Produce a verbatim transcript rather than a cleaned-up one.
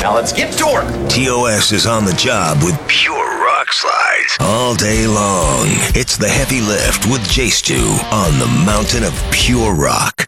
Now let's get to work. T O S is on the job with pure rock slides all day long. It's the Heavy Lift with J Stu on the mountain of pure rock.